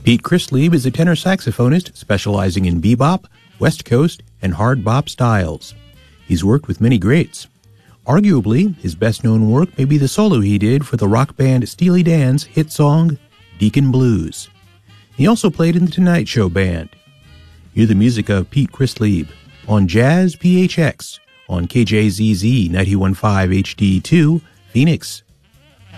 Pete Christlieb is a tenor saxophonist specializing in bebop, West Coast, and hard bop styles. He's worked with many greats. Arguably, his best-known work may be the solo he did for the rock band Steely Dan's hit song, Deacon Blues. He also played in the Tonight Show Band. Hear the music of Pete Christlieb on Jazz PHX on KJZZ 91.5 HD2, Phoenix.